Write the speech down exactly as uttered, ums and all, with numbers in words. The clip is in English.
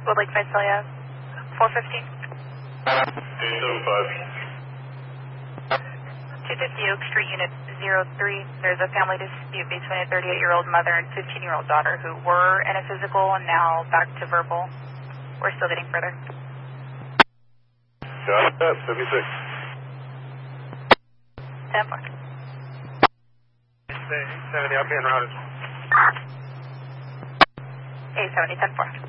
Wood Lake, Visalia, four fifteen. eight seven five. two fifty Oak Street, Unit zero three. There's a family dispute between a thirty-eight-year-old mother and fifteen-year-old daughter who were in a physical and now back to verbal. We're still getting further. Got that, seventy-six. ten four. seventy, I'll be en route. eight seventy, ten four.